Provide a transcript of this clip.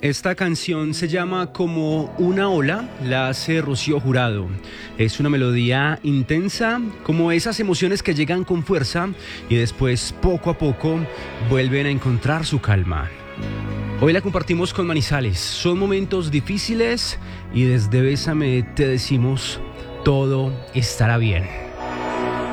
Esta canción se llama Como una ola, la hace Rocío Jurado. Es una melodía intensa, como esas emociones que llegan con fuerza y después poco a poco vuelven a encontrar su calma. Hoy la compartimos con Manizales. Son momentos difíciles y desde Bésame te decimos, todo estará bien.